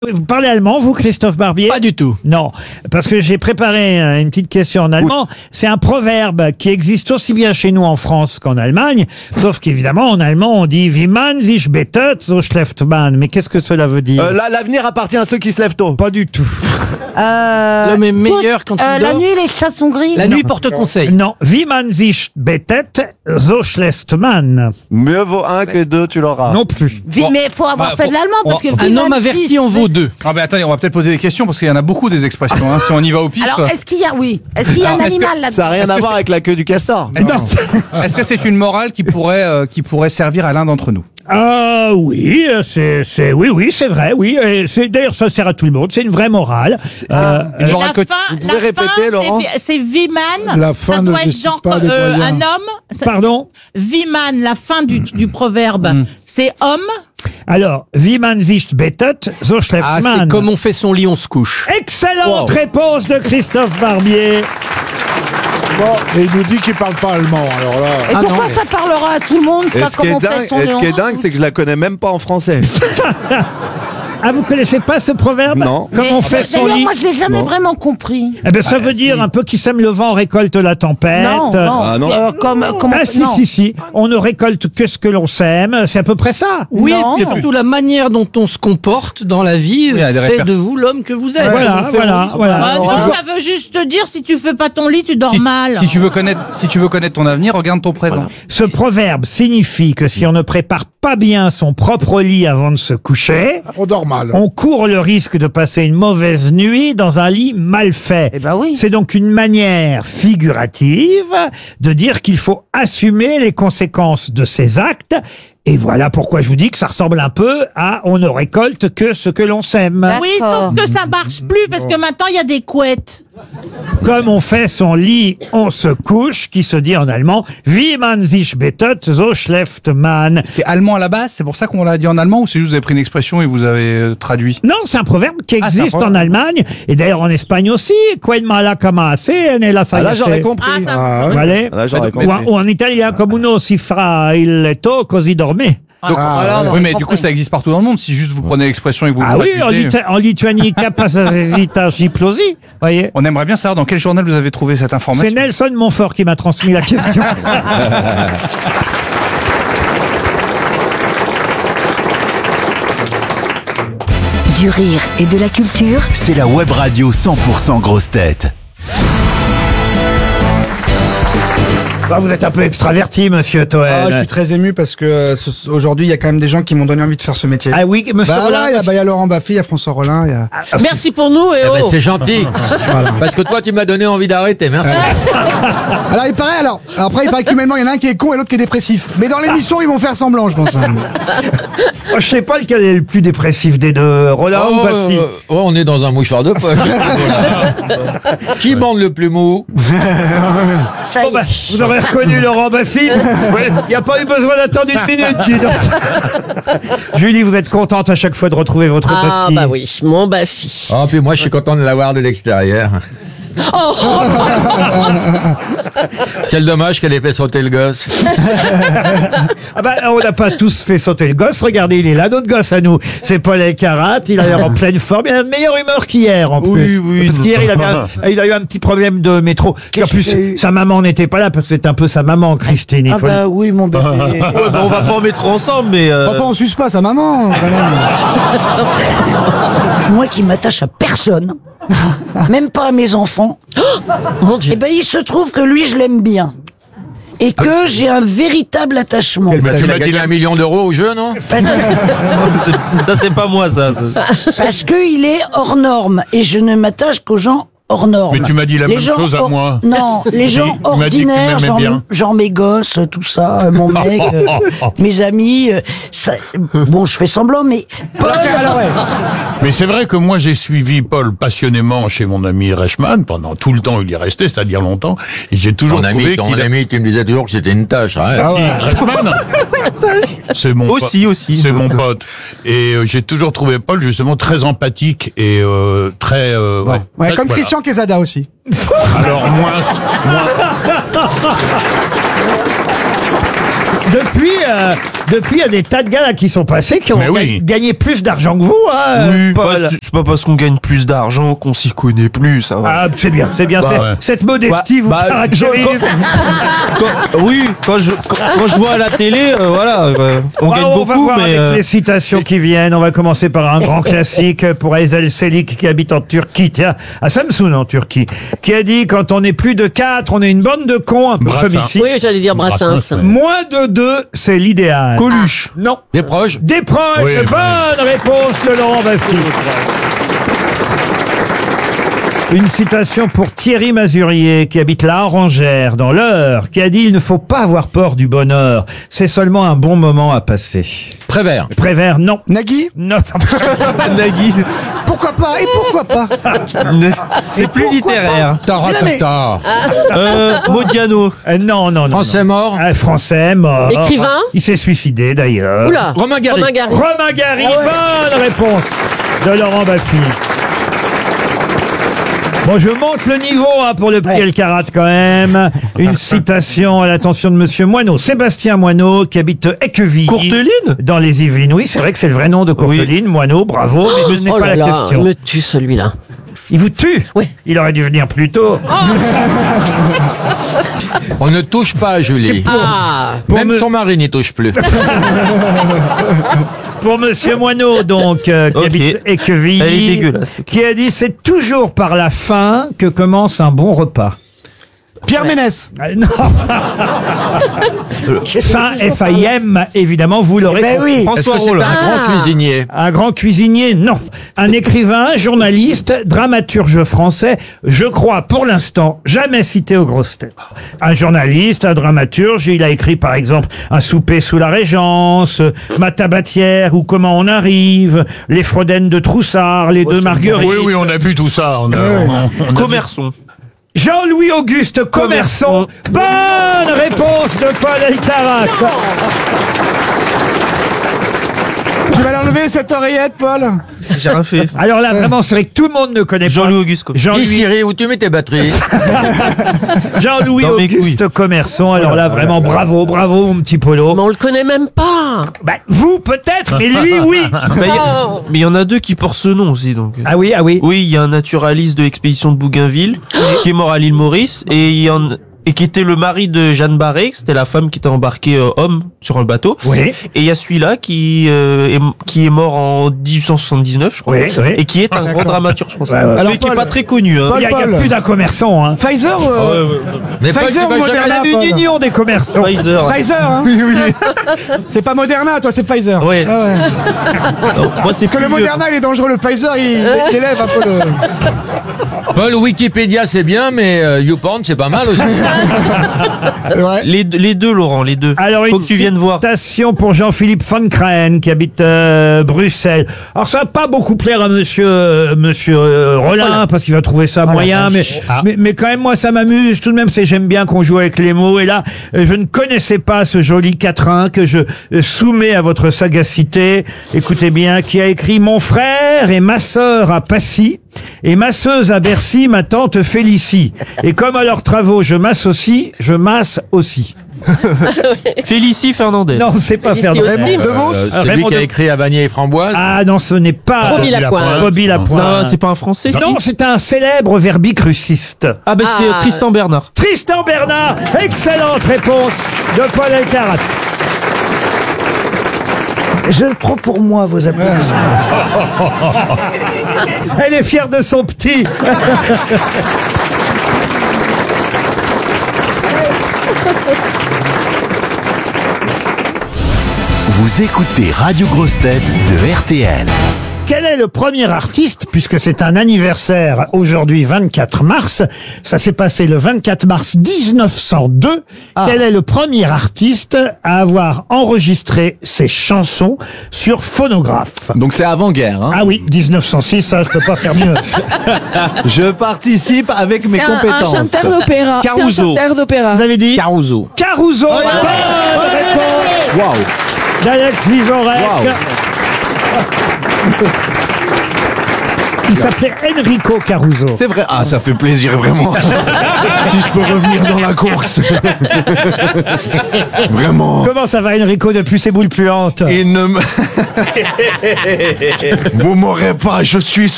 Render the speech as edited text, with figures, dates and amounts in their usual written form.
Vous parlez allemand, vous, Christophe Barbier? Pas du tout. Non, parce que j'ai préparé une petite question en allemand. C'est un proverbe qui existe aussi bien chez nous en France qu'en Allemagne, sauf qu'évidemment, en allemand, on dit « Wie man sich bettet, so schläft man ». Mais qu'est-ce que cela veut dire? L'avenir appartient à ceux qui se lèvent tôt. Pas du tout. L'homme est meilleur quand il La dort. nuit, les chats sont gris. La nuit porte conseil. Non, « Wie man sich bettet, so schläft man Mieux vaut un que deux, tu l'auras. » Non plus. Mais il faut avoir fait de l'allemand parce que Un homme averti en vaut deux. Ah ben attendez, on va peut-être poser des questions parce qu'il y en a beaucoup des expressions. Hein, si on y va au pif. Alors, est-ce qu'il y a, est-ce qu'il y a un Alors, est-ce que- animal là-dedans? Ça n'a rien à voir avec la queue du castor. Non. Est-ce que c'est une morale qui pourrait servir à l'un d'entre nous? Ah oui, oui, c'est vrai, oui. Et d'ailleurs, ça sert à tout le monde. C'est une vraie morale. Une morale La que- fin, Vous pouvez répéter, Laurent? c'est Wieman. La fin ça ne doit être justifie genre pas les moyens. un homme. Pardon? Wieman, la fin du proverbe, c'est homme. Alors, « Wie man sich bettet, so schläft Ah, man ». c'est comme on fait son lit, on se couche. Excellente réponse de Christophe Barbier. Bon, et il nous dit qu'il parle pas allemand, alors là. Et Ah pourquoi non. ça parlera à tout le monde, Et ça, ce qui comme on fait est son dingue, c'est que je la connais même pas en français. Ah, vous connaissez pas ce proverbe? Non. Comme on fait son D'ailleurs, lit. moi, je l'ai jamais Non. vraiment compris. Eh ben, ça veut dire un peu qui sème le vent récolte la tempête. Non, non. Ah, non. Comment Ah, si, non. si. On ne récolte que ce que l'on sème. C'est à peu près ça. Oui, Non. et puis surtout la manière dont on se comporte dans la vie il y a des fait réper- de vous l'homme que vous êtes. Voilà, On fait voilà, mon lit, voilà. Ah, non, Alors, ça veut juste te dire si tu fais pas ton lit, tu dors Si, mal. si tu veux connaître ton avenir, regarde ton présent. Ce proverbe signifie que si on ne prépare pas bien son propre lit avant de se coucher, On dort mal. on court le risque de passer une mauvaise nuit dans un lit mal fait. Eh ben oui. C'est donc une manière figurative de dire qu'il faut assumer les conséquences de ses actes. Et voilà pourquoi je vous dis que ça ressemble un peu à on ne récolte que ce que l'on sème. Oui, sauf que ça marche plus parce que maintenant il y a des couettes. Comme on fait son lit, on se couche, qui se dit en allemand Wie man sich bettet, so schläft man. C'est allemand à la base, c'est pour ça qu'on l'a dit en allemand ou c'est juste vous avez pris une expression et vous avez traduit? Non, c'est un proverbe qui Ah, c'est un existe en proverbe. Allemagne et d'ailleurs en Espagne aussi. Quen mala cama se, ne la Ah, là, j'aurais compris. Ah, ça- Ah, oui. Vale? Là, j'aurais Mais- compris. Ou en italien, comme uno si fra il letto così dorme. Donc, Ah, oui, mais du coup, ça existe partout dans le monde. Si juste vous prenez l'expression et que vous Ah vous oui, traduisez, en Lituanie, capacita giplosi. Voyez? on aimerait bien savoir dans quel journal vous avez trouvé cette information. C'est Nelson Montfort qui m'a transmis la question. Du rire et de la culture. C'est la web radio 100% grosse tête. Bah, vous êtes un peu extraverti, monsieur Toen. Ah, je suis très ému parce que aujourd'hui, il y a quand même des gens qui m'ont donné envie de faire ce métier. Ah oui, monsieur Bah Rollin, là, il y a Laurent Baffy, il y a François Rollin, il y a... Merci pour nous et oh. C'est gentil. Parce que toi, tu m'as donné envie d'arrêter. Merci. Alors, il paraît, après, il paraît qu'humainement, il y en a un qui est con et l'autre qui est dépressif. Mais dans l'émission, ils vont faire semblant, je pense. hein. Oh, je sais pas lequel est le plus dépressif des deux, Rollin ou Baffy. On est dans un mouchoir de poche. Qui bande le plus mou? Ça y Bon, est. bah, vous aurez reconnu Laurent Baffy. Il n'y a pas eu besoin d'attendre une minute, dis donc. Julie, vous êtes contente à chaque fois de retrouver votre Ah Baffy. bah oui, mon Baffy. Oh, puis moi, je suis content de l'avoir de l'extérieur. Quel dommage qu'elle ait fait sauter le gosse. Ah bah, on n'a pas tous fait sauter le gosse. Regardez, il est là, notre gosse à nous. C'est Paul Elkarat. Il a l'air en pleine forme. Il a de meilleure humeur qu'hier, en plus. oui, Parce qu'hier, il a eu un petit problème de métro. En plus, sa maman n'était pas là parce que c'est un peu sa maman, Christine. Il Ah faut le- bah oui, mon bébé. on va pas en métro ensemble, mais. Papa, on suce pas sa maman, quand même. Moi qui m'attache à personne, même pas à mes enfants, Mon Dieu. et ben il se trouve que lui, je l'aime bien. Et que j'ai un véritable attachement. Tu as gagné 1 million d'euros au jeu, non? Ça, c'est pas moi, ça. Parce qu'il est hors norme. Et je ne m'attache qu'aux gens hors norme. Mais tu m'as dit la Les même gens chose à moi. Non, les gens Tu m'as dit que tu ordinaires, m'aimais bien. genre mes gosses, tout ça, mon mec, mes amis. Ça, bon, je fais semblant, mais Alors, ouais. Mais c'est vrai que moi, j'ai suivi Paul passionnément chez mon ami Reichmann pendant tout le temps où il y est resté, c'est-à-dire longtemps. Et j'ai toujours trouvé Ton qu'il a... ami, tu me disais toujours que c'était une tâche. Hein. Ah ouais. Reichmann C'est mon Aussi. C'est mon pote. Et j'ai toujours trouvé Paul justement très empathique et très... Ouais, très- comme voilà. Christian Quesada aussi. Alors, moins... Depuis, il y a des tas de gars là qui sont passés qui ont Mais oui. gagné plus d'argent que vous, hein, Oui, Paul. bah, c'est pas parce qu'on gagne plus d'argent qu'on s'y connaît plus. Hein. Ah, c'est bien. Bah, ouais. Cette modestie vous caractérise. Oui, quand je vois à la télé, voilà, on gagne On va beaucoup, voir mais avec les citations qui viennent. On va commencer par un grand classique pour Ezel Selik qui habite en Turquie, tiens, à Samsun en Turquie, qui a dit quand on est plus de 4, on est une bande de cons, un peu Brassens. comme ici. Oui, j'allais dire Brassens. Ouais. Moins de 2, c'est l'idéal. Coluche. Non. Des proches. Des proches. Oui, Bonne réponse de Laurent Baffy. Une citation pour Thierry Mazurier, qui habite la Orangère, dans l'Eure, qui a dit « Il ne faut pas avoir peur du bonheur, c'est seulement un bon moment à passer. Prévert. » Prévert, non. Nagui? Non. Nagui. Pourquoi pas? Et pourquoi pas? C'est plus littéraire. Taratata. Modiano. Non. Français mort. Français, mort. Écrivain? Il s'est suicidé, d'ailleurs. Oula. Romain Gary. Romain Gary, bonne réponse de Laurent Baffy. Bon, je monte le niveau pour le prix Elkarat quand même. Une citation à l'attention de Monsieur Moineau, Sébastien Moineau, qui habite Équevilly. Courteline? Dans les Yvelines. Oui, c'est vrai que c'est le vrai nom de Courteline. Moineau, bravo, mais ce n'est Oh pas là la là, question. il me tue celui-là. Il vous tue? Oui. Il aurait dû venir plus tôt. On ne touche pas à Julie. Ah. Même son mari n'y touche plus. Pour Monsieur Moineau, donc, qui Ok. habite Équevilly, Elle est dégueulasse, ok. qui a dit « C'est toujours par la faim que commence un bon repas ». Pierre Ménès. Non. Faim, F-A-I-M, évidemment, vous l'aurez Ben compris. oui. Est-ce François que c'est Rollin. un grand cuisinier? Un grand cuisinier, non. Un écrivain, journaliste, dramaturge français, je crois, pour l'instant, jamais cité aux grosses têtes. Un journaliste, un dramaturge, il a écrit par exemple Un souper sous la Régence, Ma tabatière ou Comment on arrive, Les Frodaines de Troussard, Les deux Marguerites. Oui, on a vu tout ça. On a Commerçon. Jean-Louis Auguste Commerçon. Bonne réponse de Paul Elkarat. Tu vas l'enlever cette oreillette, Paul? J'ai rien fait. Alors là, vraiment, c'est vrai que tout le monde ne connaît pas. Jean-Louis Auguste. Dis Jean-Louis Siri, où tu mets tes batteries? Jean-Louis Dans mes Auguste Commerçon. Alors là, vraiment, bravo, mon petit Polo. Mais on le connaît même pas. Bah, vous, peut-être, mais lui, oui. Mais il y en a deux qui portent ce nom aussi, donc. Ah oui, ah oui. Oui, il y a un naturaliste de l'expédition de Bougainville qui est mort à l'île Maurice et qui était le mari de Jeanne Barré, c'était la femme qui était embarquée homme sur un bateau. Oui. Et il y a celui-là qui est mort en 1879, je crois. Oui, oui. Et qui est un grand dramaturge français. Ouais, ouais. Alors, Mais qui est Paul, pas très connu. Hein. Il y a plus d'un commerçant, hein. Pfizer Mais pas Pfizer tu ou vas jamais Moderna, Une Paul? union des commerçants. Pfizer. Pfizer, hein? Oui. C'est pas Moderna, toi, c'est Pfizer. Ouais. Ah ouais. Moi, c'est Parce que le plus vieux. Moderna, il est dangereux. Le Pfizer, il élève un peu le... Paul, Wikipédia c'est bien, mais YouPorn c'est pas mal aussi. Ouais. Les deux, Laurent, les deux. Alors, Faut une que tu viennes voir. citation pour Jean-Philippe Van Creen, qui habite Bruxelles. Alors, ça va pas beaucoup plaire à monsieur Rollin, parce qu'il va trouver ça moyen, mais quand même, moi, ça m'amuse. Tout de même, j'aime bien qu'on joue avec les mots. Et là, je ne connaissais pas ce joli quatrain que je soumets à votre sagacité. Écoutez bien, qui a écrit « Mon frère et ma sœur à Passy, et masseuse à Bercy, ma tante Félicie. Et comme à leurs travaux, je m'associe, je masse aussi. » Félicie Fernandez. Non, c'est pas Félicie Fernand. aussi. C'est lui Raymond qui a de- écrit Avanier et Framboise. Ah non, ce n'est pas Bobby Lapointe. Bobby Lapointe. C'est pas un français. Non, c'est un célèbre verbicruciste. Ah ben c'est Ah. Tristan Bernard. Tristan Bernard, excellente réponse de Paul Elkarat. Je le prends pour moi, vos applaudissements. Elle est fière de son petit. Vous écoutez Radio Grosse Tête de RTL. Quel est le premier artiste, puisque c'est un anniversaire aujourd'hui 24 mars, ça s'est passé le 24 mars 1902, quel est le premier artiste à avoir enregistré ses chansons sur phonographe? Donc c'est avant-guerre. Hein. Ah oui, 1906, ça je peux pas faire mieux. Je participe avec mes compétences. Un chanteur d'opéra. Caruso. C'est un chanteur d'opéra. Vous avez dit Caruso. Caruso. Bonne réponse Waouh. d'Alex Vizorek. Il s'appelait Enrico Caruso. C'est vrai. Ah, ça fait plaisir, vraiment. Si je peux revenir dans la course. Vraiment. Comment ça va, Enrico, depuis ses boules puantes? Et ne me... Vous m'aurez pas, je suis